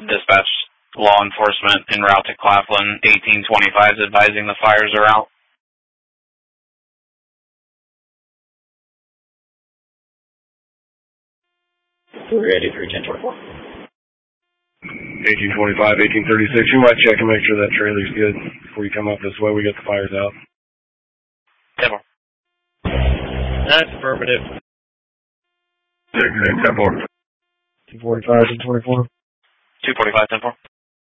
Dispatch law enforcement en route to Claflin. 1825 is advising the fires are out. Ready for 1024. 1825, 1836. You might check and make sure that trailer's good before you come up this way. We got the fires out. 10-4. That's affirmative. 10-4. 245, 1024. 245, 10-4.